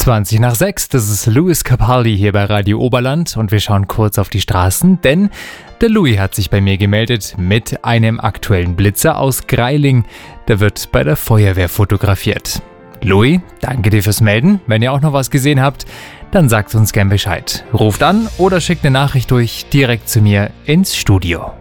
20:20, das ist Lewis Capaldi hier bei Radio Oberland und wir schauen kurz auf die Straßen, denn der Louis hat sich bei mir gemeldet mit einem aktuellen Blitzer aus Greiling. Der wird bei der Feuerwehr fotografiert. Louis, danke dir fürs Melden. Wenn ihr auch noch was gesehen habt, dann sagt uns gern Bescheid. Ruft an oder schickt eine Nachricht durch direkt zu mir ins Studio.